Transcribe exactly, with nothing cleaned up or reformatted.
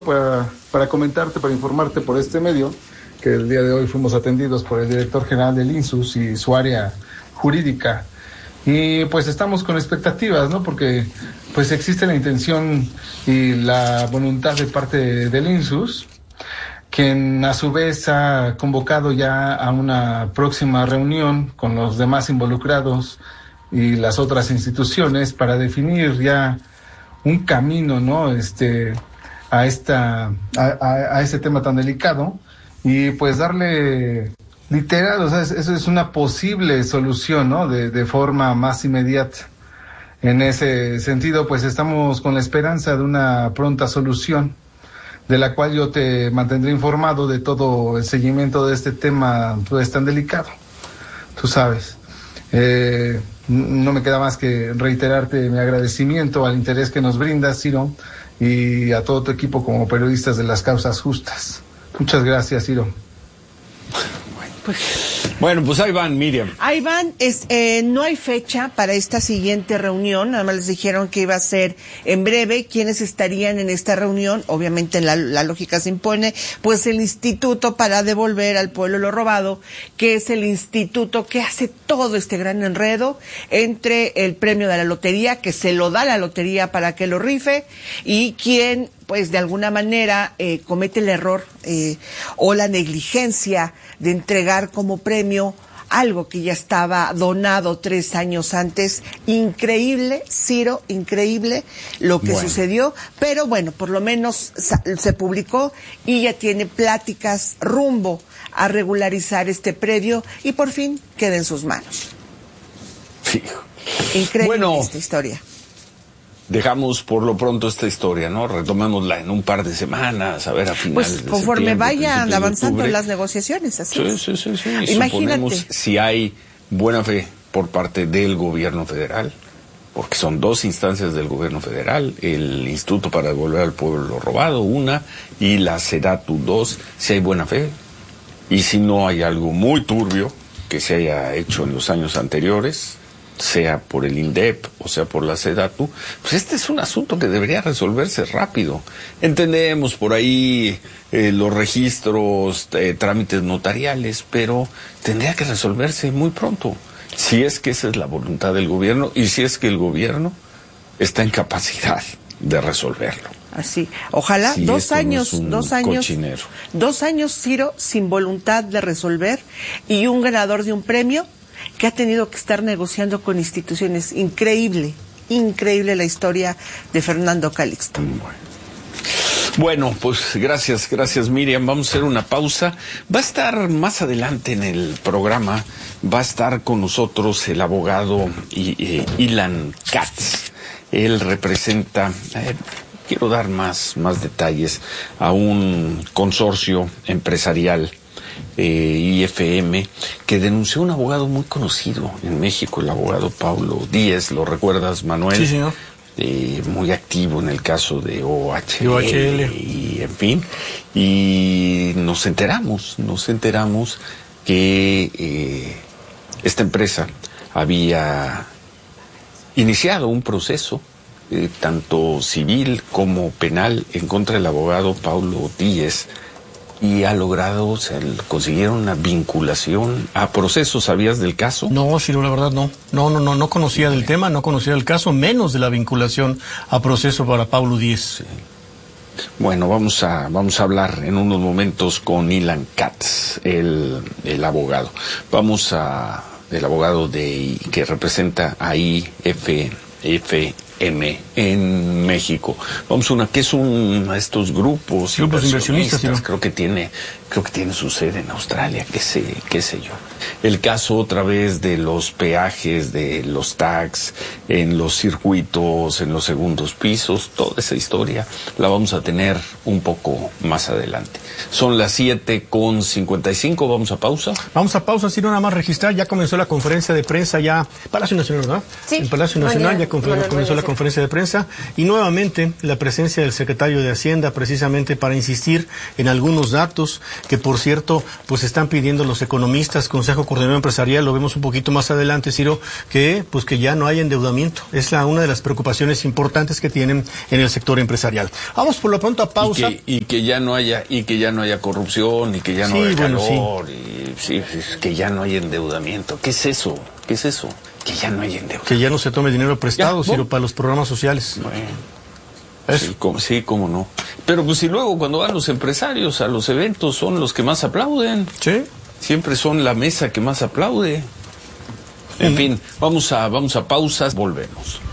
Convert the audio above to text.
Para, para comentarte, para informarte por este medio, que el día de hoy fuimos atendidos por el director general del INSUS y su área jurídica. Y pues estamos con expectativas, ¿no? Porque pues existe la intención y la voluntad de parte del INSUS, quien a su vez ha convocado ya a una próxima reunión con los demás involucrados y las otras instituciones para definir ya un camino, ¿no? Este... a esta a, a, a este tema tan delicado y pues darle literal, o sea, eso es una posible solución, ¿no? De, de forma más inmediata. En ese sentido, pues estamos con la esperanza de una pronta solución, de la cual yo te mantendré informado de todo el seguimiento de este tema, pues tan delicado, tú sabes. Eh, no me queda más que reiterarte mi agradecimiento al interés que nos brindas, Ciro, y a todo tu equipo como periodistas de las causas justas. Muchas gracias, Ciro. Pues, bueno, pues ahí van, Miriam. Ahí van, es, eh, no hay fecha para esta siguiente reunión, nada más les dijeron que iba a ser en breve. ¿Quiénes estarían en esta reunión? Obviamente la, la lógica se impone, pues el Instituto para Devolver al Pueblo lo Robado, que es el instituto que hace todo este gran enredo entre el premio de la lotería, que se lo da la lotería para que lo rife, y quien pues de alguna manera eh, comete el error eh, o la negligencia de entregar como premio algo que ya estaba donado tres años antes. Increíble, Ciro, increíble lo que bueno. sucedió, pero bueno, por lo menos se publicó y ya tiene pláticas rumbo a regularizar este predio y por fin queda en sus manos. Sí. Increíble bueno. esta historia. Dejamos por lo pronto esta historia, ¿no? Retomémosla en un par de semanas, a ver a finales pues, de conforme vayan avanzando de las negociaciones, así sí, es. Sí, sí, sí. Imagínate. Suponemos si hay buena fe por parte del gobierno federal, porque son dos instancias del gobierno federal, el Instituto para Devolver al Pueblo lo Robado, una, y la SEDATU, dos, si hay buena fe, y si no hay algo muy turbio que se haya hecho en los años anteriores, sea por el INDEP o sea por la SEDATU, pues este es un asunto que debería resolverse rápido. Entendemos por ahí eh, los registros, eh, trámites notariales, pero tendría que resolverse muy pronto, si es que esa es la voluntad del gobierno y si es que el gobierno está en capacidad de resolverlo. Así, ojalá, si dos años, no es dos años, cochinero. dos años, Ciro, sin voluntad de resolver y un ganador de un premio que ha tenido que estar negociando con instituciones. Increíble, increíble la historia de Fernando Calixto. Bueno. Bueno, pues gracias, gracias Miriam. Vamos a hacer una pausa. Va a estar más adelante en el programa, va a estar con nosotros el abogado eh, Ilan Katz. Él representa, eh, quiero dar más, más detalles, a un consorcio empresarial, Eh, I F M, que denunció a un abogado muy conocido en México, el abogado Paulo Díez. ¿Lo recuerdas, Manuel? Sí, señor. Eh, muy activo en el caso de O H L, O H L y en fin, y nos enteramos, nos enteramos que eh, esta empresa había iniciado un proceso eh, tanto civil como penal en contra del abogado Paulo Díez, y ha logrado, o sea, consiguieron una vinculación a procesos. ¿Sabías del caso? No, Ciro, la verdad no. No, no, no, no conocía del tema, no conocía el caso, menos de la vinculación a proceso para Paulo Díez. Sí. Bueno, vamos a vamos a hablar en unos momentos con Ilan Katz, el, el abogado. Vamos a el abogado de que representa a I F M en México. Vamos a una que es un a estos grupos, grupos inversionistas, inversionistas ¿sí? creo que tiene creo que tiene su sede en Australia, qué sé, qué sé yo. El caso otra vez de los peajes, de los tags en los circuitos, en los segundos pisos, toda esa historia la vamos a tener un poco más adelante. Son las siete con cincuenta y cinco, vamos a pausa. Vamos a pausa, Ciro, nada más registrar, ya comenzó la conferencia de prensa ya, Palacio Nacional, ¿verdad? Sí. En Palacio Nacional ya, ya comenzó la conferencia conferencia de prensa y nuevamente la presencia del secretario de Hacienda precisamente para insistir en algunos datos que, por cierto, pues están pidiendo los economistas, Consejo Coordinador Empresarial, lo vemos un poquito más adelante, Ciro, que pues que ya no hay endeudamiento. Es la una de las preocupaciones importantes que tienen en el sector empresarial. Vamos por lo pronto a pausa. Y que, y que ya no haya y que ya no haya corrupción y que ya no sí, haya bueno, calor sí. y sí, que ya no hay endeudamiento. ¿Qué es eso? ¿Qué es eso? Que ya no hay endeudamiento. Que ya no se tome dinero prestado, ya, Ciro, para los programas sociales. Bueno, sí, como, sí, cómo no. Pero pues si luego cuando van los empresarios a los eventos son los que más aplauden. Sí. Siempre son la mesa que más aplaude. En mm. fin, vamos a, vamos a pausas, volvemos.